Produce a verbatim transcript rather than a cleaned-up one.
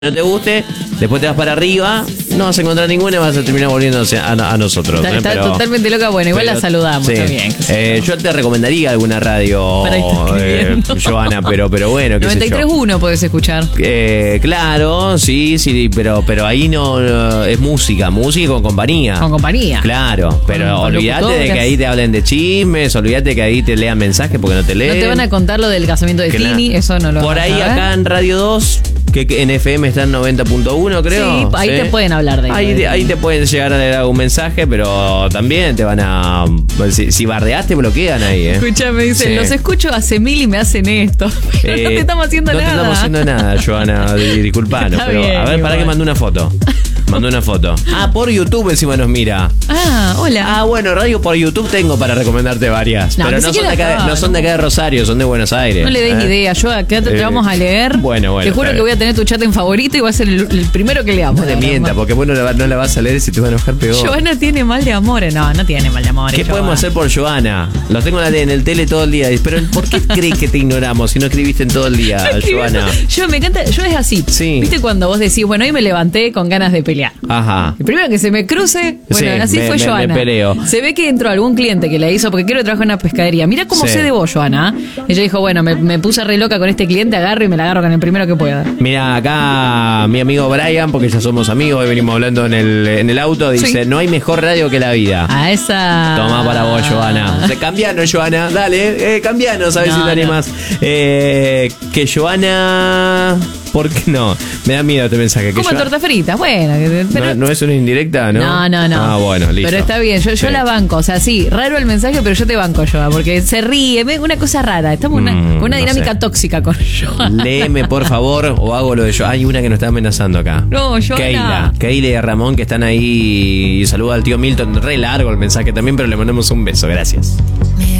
no te guste, después te vas para arriba, no vas a encontrar ninguna y vas a terminar volviéndose a, a nosotros. Está, ¿eh? está pero, totalmente loca, bueno, igual pero, la saludamos, sí. está bien. Eh, yo te recomendaría alguna radio, eh, Joana, pero, pero bueno, qué noventa y tres punto uno podés escuchar. Eh, claro, sí, sí, pero, pero ahí no, no es música, música con compañía. Con compañía. Claro, pero con olvídate de que ahí te hablen de chismes, olvídate de que ahí te lean mensajes porque no te leen. No te van a contar lo del casamiento de Claro. Tini, eso no lo Por vas ahí a saber. acá en Radio dos, que, que en F M está en noventa punto uno, creo. Sí, ahí te pueden hablar de ahí, eso. te- ahí te pueden llegar a dar algún mensaje, pero también te van a... Si, si bardeás, te bloquean ahí, ¿eh? Escuchame, dicen, Sí. los escucho hace mil y me hacen esto. Pero Eh, no te estamos haciendo no nada. te estamos haciendo nada, Joana, di- disculpanos. Está Pero bien, a ver, para igual. que mande una foto. Mandó una foto. Ah, por YouTube encima nos mira. Ah, hola. Ah, bueno, radio por YouTube tengo para recomendarte varias. No, pero ni no son, de siquiera acá, acá, no son de acá de Rosario, son de Buenos Aires. No le des ¿eh? idea, yo acá te, te Eh, vamos a leer. bueno, bueno, Te juro está que bien. voy a tener tu chat en favorito y va a ser el, el primero que leamos. No te mientas, porque vos no la, no la vas a leer y si te va a enojar peor. Joana tiene mal de amores. No, no tiene mal de amores. ¿Qué podemos hacer por Joana? Lo tengo en, la, en el tele todo el día. Pero ¿por qué crees que te ignoramos si no escribiste en todo el día, Joana? Yo me encanta, yo es así. Sí. ¿Viste cuando vos decís, bueno, hoy me levanté con ganas de pelear? Ajá. El primero que se me cruce, bueno, Sí, así me- fue me- Joana. me peleo. Se ve que entró algún cliente que le hizo, porque quiero trabajar en una pescadería. Mira cómo Sí. sé de vos, Joana. Ella dijo, bueno, me, me puse re loca con este cliente, agarro y me la agarro con el primero que pueda. Mira, acá mi amigo Brian, porque ya somos amigos, hoy venimos hablando en el, en el auto, dice, Sí. no hay mejor radio que la vida. A esa. Toma para vos, Joana. De cambiano, Joana. Dale, eh, cambiano, ¿sabes No, si te no. animas? Eh, que Joana... ¿Por qué no? Me da miedo este mensaje. Que Como Joana- torta frita, bueno. que- Pero, ¿No, no es una indirecta, ¿no? no, no, no. Ah, bueno, listo. Pero está bien, yo, yo Sí. la banco. O sea, sí, raro el mensaje, pero yo te banco, Joa, porque se ríe, ve una cosa rara. Estamos en una, Mm, con una no dinámica sé. tóxica con Joa. Léeme, por favor, o hago lo de yo. Hay una que nos está amenazando acá. No, Joana. Keila. Keila y Ramón que están ahí. Y saluda al tío Milton. Re largo el mensaje también, pero le mandamos un beso. Gracias.